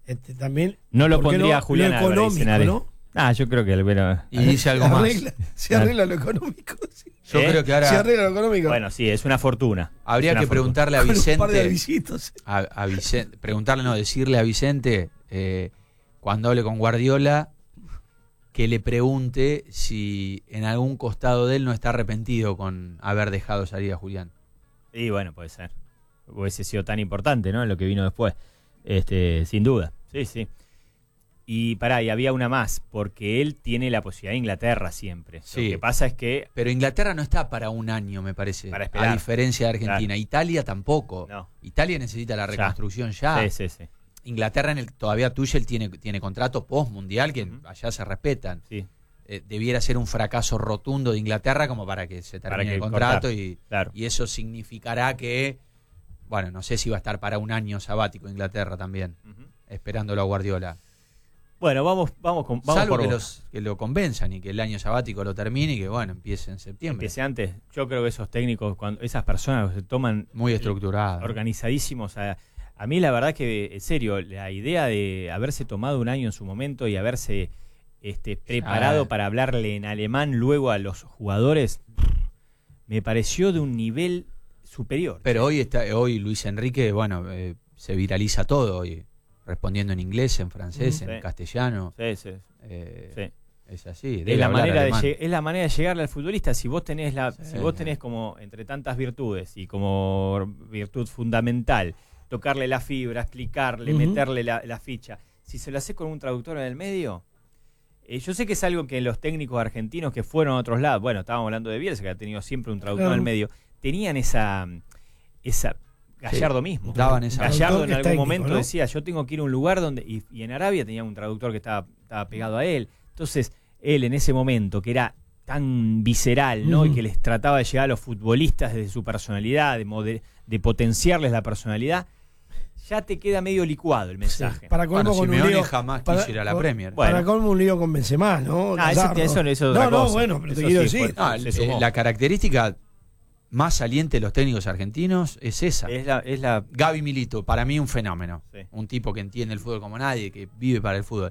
También. No lo pondría Julián lo Álvarez, económico, ¿no? Yo creo que Y dice algo más. Se arregla lo económico. Sí. Yo creo que ahora Se arregla lo económico. Bueno, sí, es una fortuna. habría que preguntarle a Con un par de Vicente, avisitos. a Vicente, decirle a Vicente, cuando hable con Guardiola, que le pregunte si en algún costado de él no está arrepentido con haber dejado salir a Julián. Y bueno, puede ser. Hubiese sido tan importante, ¿no? Lo que vino después. Sin duda. Sí. Y había una más, porque él tiene la posibilidad de Inglaterra siempre. Sí. Lo que pasa es que... Pero Inglaterra no está para un año, me parece. Para esperar. A diferencia de Argentina. Claro. Italia tampoco. No. Italia necesita la reconstrucción ya. Sí. Inglaterra, todavía Tuchel tiene contrato post-mundial que allá se respetan. Sí. Debiera ser un fracaso rotundo de Inglaterra como para que se termine el contrato claro. y eso significará que, bueno, no sé si va a estar para un año sabático Inglaterra también, esperándolo a Guardiola. Bueno, vamos Salvo por que lo convenzan y que el año sabático lo termine y que, bueno, empiece en septiembre. Empiece antes. Yo creo que esos técnicos, esas personas que se toman... Muy estructurados. Organizadísimos. A mí la verdad que, en serio, la idea de haberse tomado un año en su momento y haberse preparado para hablarle en alemán luego a los jugadores, me pareció de un nivel superior. Pero hoy Luis Enrique, bueno, se viraliza todo hoy, respondiendo en inglés, en francés, en castellano. Sí. Es así. Es la manera de llegarle al futbolista. Si vos tenés como entre tantas virtudes y como virtud fundamental tocarle la fibra, explicarle, meterle la ficha, si se lo hace con un traductor en el medio, yo sé que es algo que los técnicos argentinos que fueron a otros lados, bueno, estábamos hablando de Bielsa, que ha tenido siempre un traductor en el medio, tenían esa Gallardo mismo. Gallardo en algún momento decía, yo tengo que ir a un lugar donde... Y en Arabia tenía un traductor que estaba pegado a él. Entonces, él en ese momento, que era tan visceral, ¿no? Y que les trataba de llegar a los futbolistas desde su personalidad, de potenciarles la personalidad, ya te queda medio licuado el mensaje. Sí. Para colmo con Simeone un lío, jamás quiso ir a la Premier. Para colmo un lío con Benzema, ¿no? Eso es otra cosa. Bueno, pero te quiero decir. La característica más saliente de los técnicos argentinos es esa. Es la Gaby Milito, para mí un fenómeno. Sí. Un tipo que entiende el fútbol como nadie, que vive para el fútbol.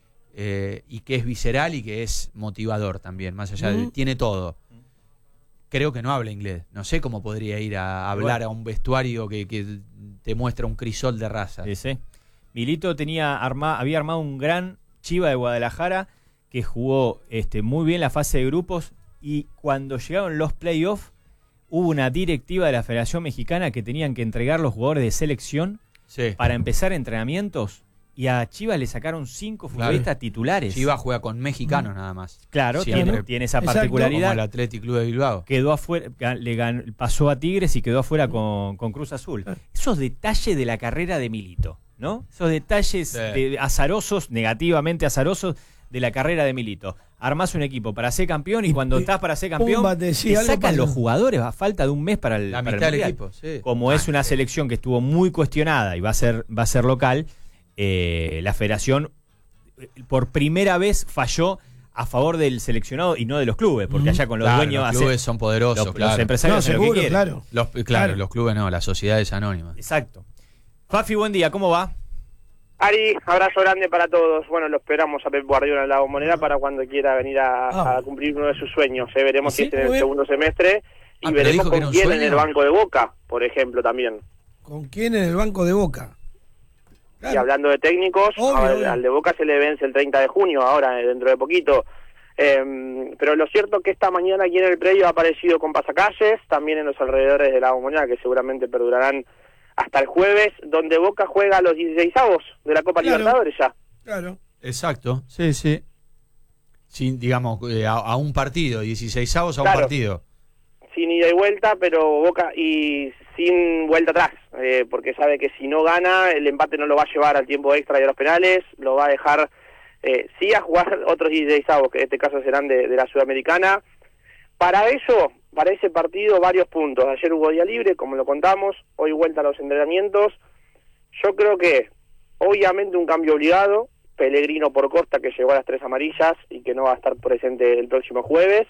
Y que es visceral y que es motivador también, más allá de... Tiene todo. Creo que no habla inglés. No sé cómo podría ir a hablar a un vestuario que te muestra un crisol de raza. Sí. Milito había armado un gran Chiva de Guadalajara que jugó muy bien la fase de grupos, y cuando llegaron los playoffs hubo una directiva de la Federación Mexicana que tenían que entregar los jugadores de selección para empezar entrenamientos, y a Chivas le sacaron 5 futbolistas titulares. Chivas juega con mexicanos nada más. Claro, tiene esa particularidad. Como el Athletic Club de Bilbao. Quedó afuera, pasó a Tigres y quedó afuera con Cruz Azul. Esos detalles de la carrera de Milito, ¿no? Esos detalles azarosos, negativamente azarosos, de la carrera de Milito. Armás un equipo para ser campeón y cuando estás para ser campeón, te sacan los jugadores a falta de un mes para el mitad Mundial. del equipo. Sí. Como es una selección que estuvo muy cuestionada y va a ser local, la Federación por primera vez falló a favor del seleccionado y no de los clubes, porque allá con los dueños... Los clubes son poderosos, los empresarios hacen lo que quieren. Claro. Los clubes no, las sociedades anónimas. Exacto. Fafi, buen día, ¿cómo va? Ari, abrazo grande para todos. Bueno, lo esperamos a Pep Guardiola en la Bombonera para cuando quiera venir a cumplir uno de sus sueños. Veremos si es en el segundo semestre y veremos con quién en el banco de Boca, por ejemplo, también. ¿Con quién en el banco de Boca? Claro. Y hablando de técnicos, al de Boca se le vence el 30 de junio, ahora, dentro de poquito. Pero lo cierto es que esta mañana aquí en el predio ha aparecido con pasacalles, también en los alrededores de la Bombonera, que seguramente perdurarán hasta el jueves, donde Boca juega a los 16avos de la Copa Libertadores ya. Claro. Exacto, sí. Sin, digamos, a un partido, 16avos a un partido. Sin ida y vuelta, pero Boca y sin vuelta atrás, porque sabe que si no gana, el empate no lo va a llevar al tiempo extra y a los penales, lo va a dejar sí a jugar otros 16avos, que en este caso serán de la Sudamericana. Para ese partido, varios puntos. Ayer hubo día libre, como lo contamos, hoy vuelta a los entrenamientos. Yo creo que, obviamente, un cambio obligado, Pellegrino por Costa, que llegó a las 3 amarillas y que no va a estar presente el próximo jueves.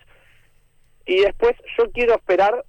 Y después yo quiero esperar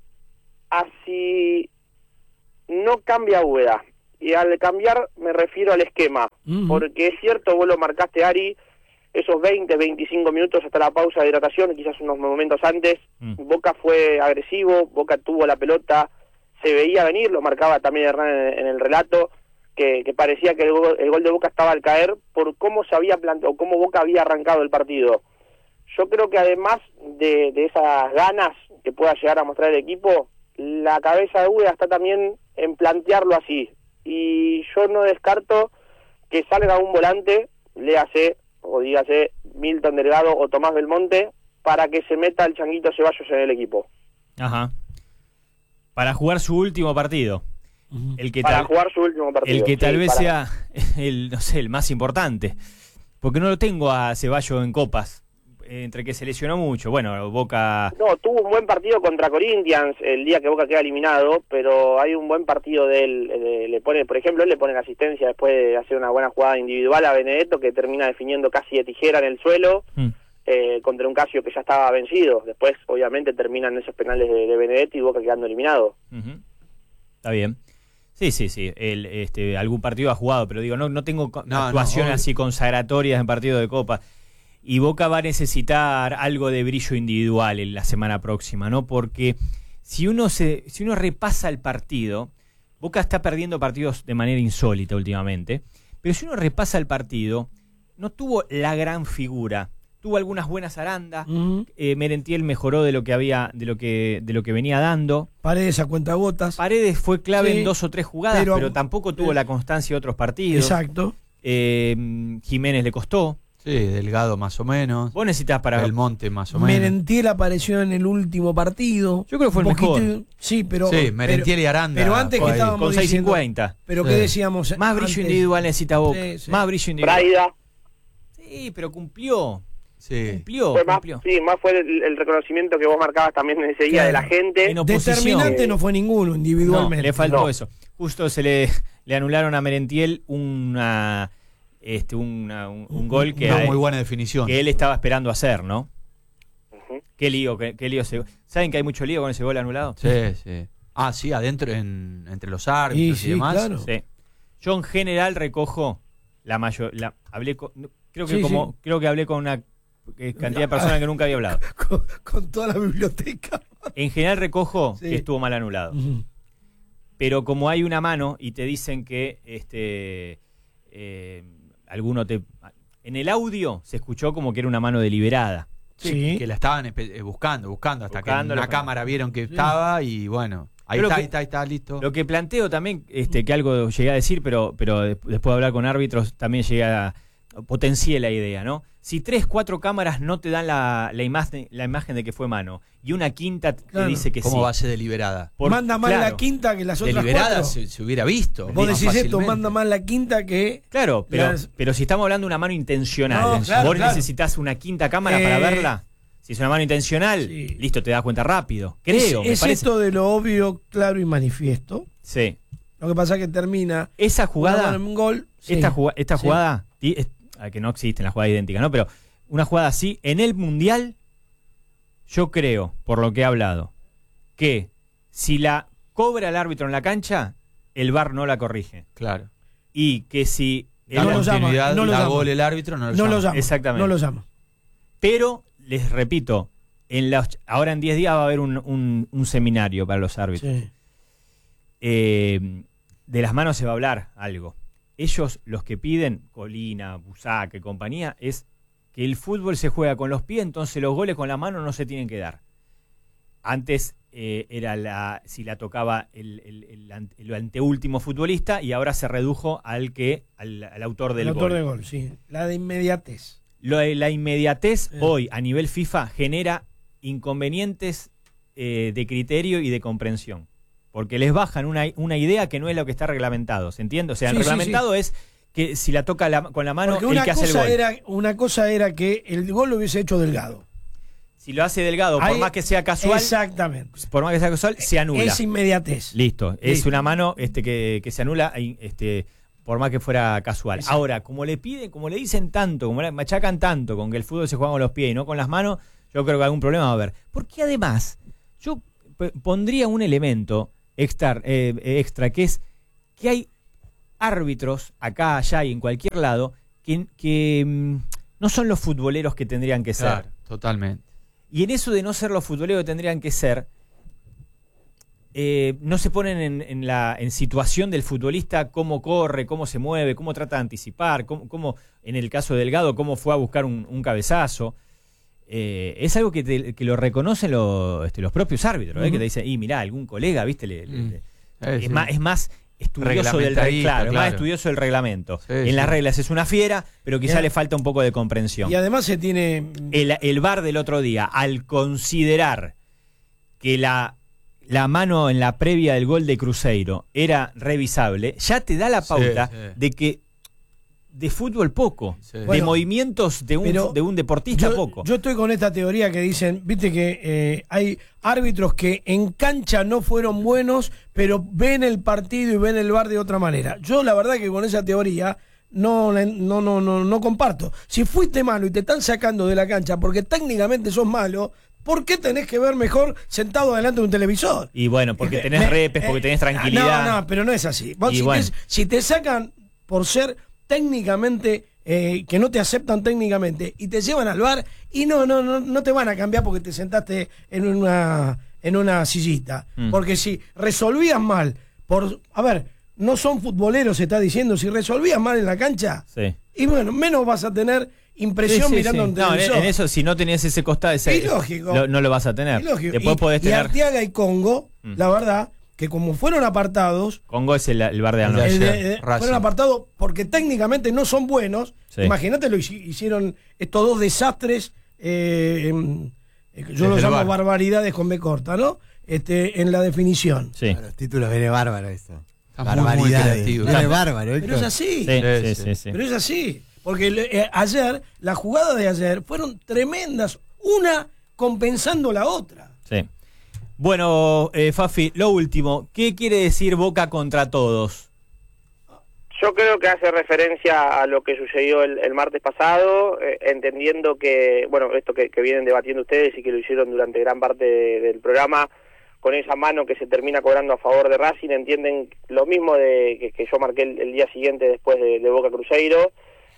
a si no cambia Úbeda. Y al cambiar me refiero al esquema. porque es cierto, vos lo marcaste, Ari, esos 20, 25 minutos hasta la pausa de hidratación, quizás unos momentos antes, Boca fue agresivo, Boca tuvo la pelota, se veía venir, lo marcaba también Hernán en el relato, que parecía que el gol de Boca estaba al caer por cómo se había planteado, cómo Boca había arrancado el partido. Yo creo que además de esas ganas que pueda llegar a mostrar el equipo, la cabeza de Úbeda está también en plantearlo así. Y yo no descarto que salga un volante, léase o dígase Milton Delgado o Tomás Belmonte, para que se meta el Changuito Ceballos en el equipo. Ajá. Para jugar su último partido. El que jugar su último partido. El que tal vez sea el más importante. Porque no lo tengo a Ceballos en copas. Entre que se lesionó mucho. Bueno, Boca... No, tuvo un buen partido contra Corinthians el día que Boca queda eliminado, pero hay un buen partido de él. Le pone, por ejemplo, él le pone la asistencia después de hacer una buena jugada individual a Benedetto, que termina definiendo casi de tijera en el suelo, contra un Casio que ya estaba vencido. Después, obviamente, terminan esos penales de Benedetto y Boca quedando eliminado. Está bien. Sí. Algún partido ha jugado, pero digo, no tengo actuaciones así consagratorias en partido de Copa. Y Boca va a necesitar algo de brillo individual en la semana próxima, ¿no? Porque si uno repasa el partido, Boca está perdiendo partidos de manera insólita últimamente, pero si uno repasa el partido, no tuvo la gran figura. Tuvo algunas buenas arandas, Merentiel mejoró de lo que venía dando. Paredes a cuentagotas. Paredes fue clave en 2 o 3 jugadas, pero tampoco tuvo la constancia de otros partidos. Exacto. Jiménez le costó. Sí, Delgado más o menos. Vos necesitas para... Belmonte más o menos. Merentiel apareció en el último partido. Yo creo que fue el mejor. Sí, pero... Sí, Merentiel y Aranda. Pero antes que estábamos con 6.50. Pero ¿qué decíamos? Más brillo individual necesita Boca. Más brillo individual. Braida. Sí, pero cumplió. Sí. Cumplió. Más fue el reconocimiento que vos marcabas también en ese día de la gente. Determinante no fue ninguno individualmente. No, le faltó eso. Justo se le anularon a Merentiel un gol que muy buena definición que él estaba esperando hacer, ¿no? Qué lío ¿saben que hay mucho lío con ese gol anulado? Sí. Sí, adentro entre los árbitros y demás. Claro. Sí. Yo en general recojo creo que hablé con una cantidad de personas que nunca había hablado. Con toda la biblioteca. En general recojo que estuvo mal anulado. Pero como hay una mano y te dicen que en el audio se escuchó como que era una mano deliberada. Sí. Que la estaban buscando hasta que en una cámara vieron que estaba y bueno, ahí está, listo. Lo que planteo también, que algo llegué a decir, pero después de hablar con árbitros también potencié la idea, ¿no? Si 3, 4 cámaras no te dan la imagen de que fue mano y una quinta te dice que ¿Cómo va a ser deliberada? Manda más la quinta que las otras deliberada 4. se hubiera visto. Vos decís esto, manda más la quinta que... Claro, pero si estamos hablando de una mano intencional, vos necesitas una quinta cámara para verla. Si es una mano intencional, listo, te das cuenta rápido. Creo, es esto de lo obvio, claro y manifiesto. Sí. Lo que pasa es que termina... Esa jugada... Un gol. Esta jugada... que no existe en la jugada idéntica, ¿no? Pero una jugada así, en el Mundial, yo creo, por lo que he hablado, que si la cobra el árbitro en la cancha, el VAR no la corrige. Claro. Y que si... No lo llama. Gol el árbitro, no lo llama. Exactamente. No lo llama. Pero, les repito, ahora en 10 días va a haber un seminario para los árbitros. Sí. De las manos se va a hablar algo. Ellos los que piden, Colina, Busac y compañía, es que el fútbol se juega con los pies, entonces los goles con la mano no se tienen que dar. Antes era si la tocaba el anteúltimo futbolista y ahora se redujo al autor del gol. El autor del gol, sí. La de inmediatez. La inmediatez hoy a nivel FIFA genera inconvenientes de criterio y de comprensión. Porque les bajan una idea que no es lo que está reglamentado, ¿se entiende? O sea, el reglamentado es que si la toca con la mano, el que hace el gol. Una cosa era que el gol lo hubiese hecho Delgado. Si lo hace Delgado, por más que sea casual, exactamente. Por más que sea casual, se anula. Es inmediatez. Listo. Es una mano que se anula por más que fuera casual. Exacto. Ahora, como le dicen tanto, como le machacan tanto con que el fútbol se juega con los pies y no con las manos, yo creo que algún problema va a haber. Porque además, yo pondría un elemento extra, que es que hay árbitros, acá, allá y en cualquier lado, que no son los futboleros que tendrían que ser. Claro, totalmente. Y en eso de no ser los futboleros que tendrían que ser, no se ponen en situación del futbolista, cómo corre, cómo se mueve, cómo trata de anticipar, cómo en el caso de Delgado, cómo fue a buscar un cabezazo. Es algo que lo reconocen los propios árbitros, que te dicen, mirá, algún colega, ¿viste? Es más estudioso más estudioso del reglamento. En las reglas es una fiera, pero quizá le falta un poco de comprensión. Y además se tiene... El VAR del otro día, al considerar que la mano en la previa del gol de Cruzeiro era revisable, ya te da la pauta de que de fútbol poco, de movimientos de un deportista poco. Yo estoy con esta teoría que dicen, viste que hay árbitros que en cancha no fueron buenos, pero ven el partido y ven el VAR de otra manera. Yo la verdad que con esa teoría no comparto. Si fuiste malo y te están sacando de la cancha porque técnicamente sos malo, ¿por qué tenés que ver mejor sentado delante de un televisor? Y bueno, porque tenés repes, porque tenés tranquilidad. No, pero no es así. Vos, si te sacan por ser técnicamente, que no te aceptan técnicamente y te llevan al VAR y no te van a cambiar porque te sentaste en una sillita. Porque si resolvías mal, no son futboleros, se está diciendo, si resolvías mal en la cancha, y bueno, menos vas a tener impresión mirando un televisor. En eso, si no tenías ese costado, no lo vas a tener. Después podés tener... Arteaga y Congo, la verdad, que como fueron apartados... Congo es el VAR de anoche. Fueron apartados porque técnicamente no son buenos. Imagínate, lo hicieron estos dos desastres, yo los llamo barbaridades con B corta, ¿no? En la definición. Los títulos viene bárbaro eso. Barbaridades. Viene bárbaro. Pero es así. Sí. Pero es así. Porque ayer, la jugada de ayer, fueron tremendas. Una compensando la otra. Sí. Bueno, Fafi, lo último, ¿qué quiere decir Boca contra todos? Yo creo que hace referencia a lo que sucedió el martes pasado, entendiendo que, bueno, esto que vienen debatiendo ustedes y que lo hicieron durante gran parte del programa, con esa mano que se termina cobrando a favor de Racing, entienden lo mismo que yo marqué el día siguiente después de Boca Cruzeiro.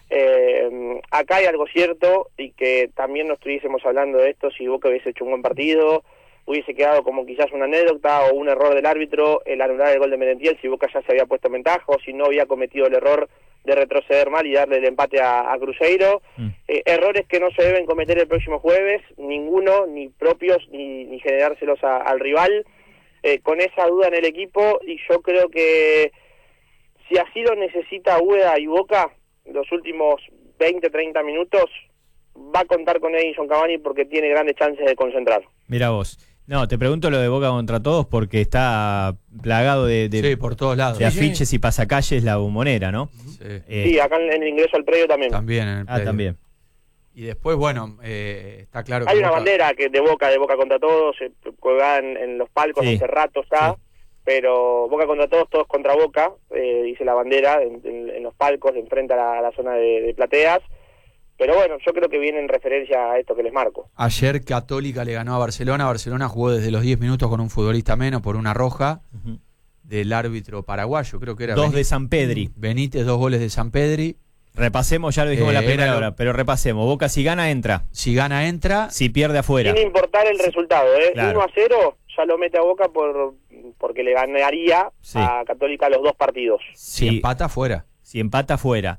Acá hay algo cierto, y que también no estuviésemos hablando de esto si Boca hubiese hecho un buen partido, hubiese quedado como quizás una anécdota o un error del árbitro el anular el gol de Merentiel si Boca ya se había puesto en ventaja o si no había cometido el error de retroceder mal y darle el empate a Cruzeiro. Errores que no se deben cometer el próximo jueves, ninguno, ni propios, ni generárselos al rival, con esa duda en el equipo, y yo creo que si así lo necesita Úbeda y Boca, los últimos 20-30 minutos, va a contar con Edinson Cavani porque tiene grandes chances de concentrar. Mira vos. No, te pregunto lo de Boca contra todos porque está plagado de por todos lados. De afiches y pasacalles la Bombonera, ¿no? Sí, acá en el ingreso al predio también. También en el predio. También. Y después, bueno, está claro que hay una bandera que de Boca contra todos, colgada en los palcos, hace rato está, pero Boca contra todos contra Boca, dice la bandera en los palcos, enfrente a la zona de plateas. Pero bueno, yo creo que viene en referencia a esto que les marco. Ayer Católica le ganó a Barcelona. Barcelona jugó desde los 10 minutos con un futbolista menos por una roja del árbitro paraguayo, creo que era 2 de Sampedri. Benítez, 2 goles de Sampedri. Repasemos, ya lo dijimos en la primera hora, pero repasemos. Boca si gana, entra. Si gana, entra. Si pierde, afuera. Sin importar el resultado, Claro. 1-0 ya lo mete a Boca porque le ganaría a Católica los 2 partidos. Si empata, fuera. Si empata, fuera.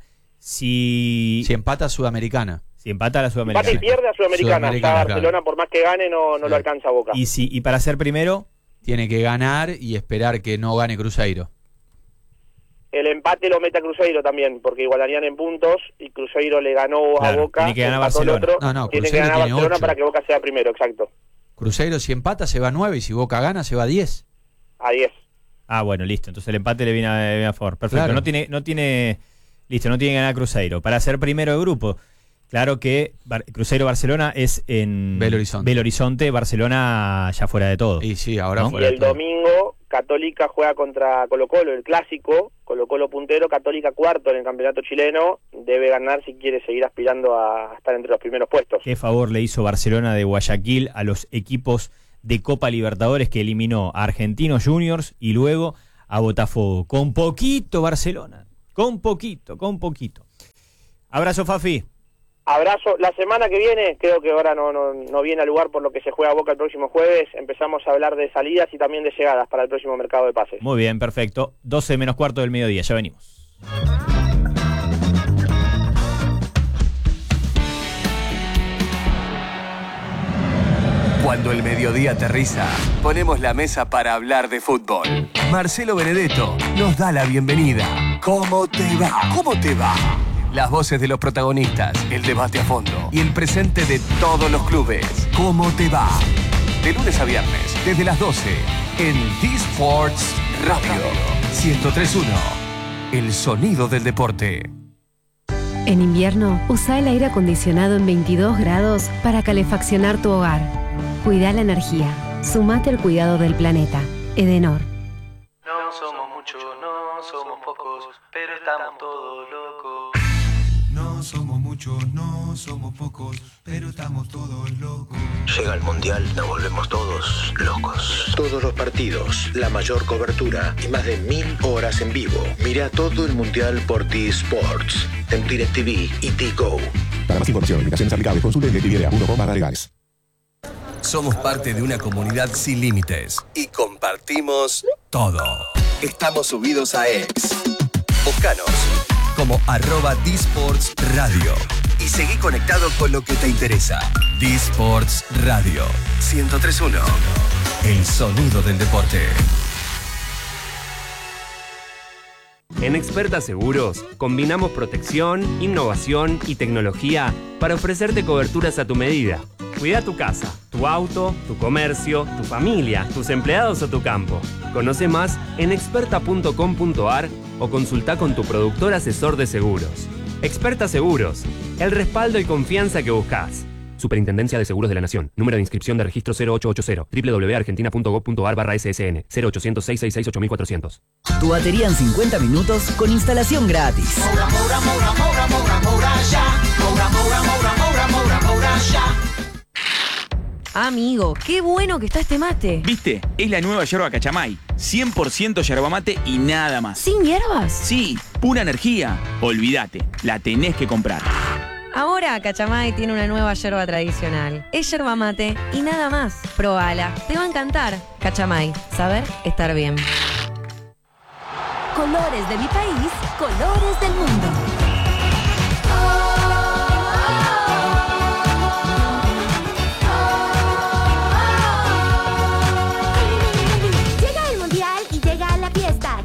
Si empata, Sudamericana. Si empata a la Sudamericana. Empata y pierde a Sudamericana. Ya Barcelona, claro. por más que gane, no lo alcanza a Boca. Y para ser primero, tiene que ganar y esperar que no gane Cruzeiro. El empate lo mete a Cruzeiro también, porque igualarían en puntos y Cruzeiro le ganó a Boca. Tiene que ganar Barcelona. Tiene que ganar Barcelona 8. Para que Boca sea primero, exacto. Cruzeiro si empata se va a 9 y si Boca gana se va a 10. A 10. Ah, bueno, listo. Entonces el empate le viene a favor. Perfecto. Claro. No tiene que ganar Cruzeiro. Para ser primero de grupo, claro que Cruzeiro-Barcelona es en Belo Horizonte, Barcelona ya fuera de todo. Y sí, ahora ¿no? fuera Y el domingo Católica juega contra Colo-Colo, el clásico, Colo-Colo puntero, Católica cuarto en el campeonato chileno, debe ganar si quiere seguir aspirando a estar entre los primeros puestos. ¿Qué favor le hizo Barcelona de Guayaquil a los equipos de Copa Libertadores que eliminó a Argentinos Juniors y luego a Botafogo? Con poquito Barcelona. Con poquito. Abrazo, Fafi. Abrazo. La semana que viene, creo que ahora no viene al lugar por lo que se juega Boca el próximo jueves, empezamos a hablar de salidas y también de llegadas para el próximo mercado de pases. Muy bien, perfecto. 12 menos cuarto del mediodía, ya venimos. Cuando el mediodía aterriza, ponemos la mesa para hablar de fútbol. Marcelo Benedetto nos da la bienvenida. ¿Cómo te va? ¿Cómo te va? Las voces de los protagonistas, el debate a fondo y el presente de todos los clubes. ¿Cómo te va? De lunes a viernes, desde las 12, en D-Sports Radio 103.1. El sonido del deporte. En invierno, usa el aire acondicionado en 22 grados para calefaccionar tu hogar. Cuida la energía. Sumate al cuidado del planeta. Edenor. No somos muchos, no somos pocos, pero estamos todos locos. No somos muchos, no somos pocos, pero estamos todos locos. Llega el Mundial, nos volvemos todos locos. Todos los partidos, la mayor cobertura y más de 1000 horas en vivo. Mira todo el Mundial por D-Sports, en DirecTV y D-Go. Para más información, limitaciones aplicables, consulte en DirecTV.com/legales. Somos parte de una comunidad sin límites y compartimos todo. Estamos subidos a X. Búscanos como @D-Sports Radio y seguí conectado con lo que te interesa. D-Sports Radio 103.1. El sonido del deporte. En Experta Seguros, combinamos protección, innovación y tecnología para ofrecerte coberturas a tu medida. Cuida tu casa, tu auto, tu comercio, tu familia, tus empleados o tu campo. Conoce más en experta.com.ar o consulta con tu productor asesor de seguros. Experta Seguros, el respaldo y confianza que buscas. Superintendencia de Seguros de la Nación. Número de inscripción de registro 0880. www.argentina.gov.ar/ssn. 0800-666-8400. Tu batería en 50 minutos con instalación gratis. Amigo, qué bueno que está este mate. ¿Viste? Es la nueva yerba Cachamay. 100% yerba mate y nada más. ¿Sin hierbas? Sí, pura energía. Olvídate, la tenés que comprar. Ahora Cachamay tiene una nueva yerba tradicional. Es yerba mate y nada más. Probala, te va a encantar. Cachamay, saber estar bien. Colores de mi país, colores del mundo.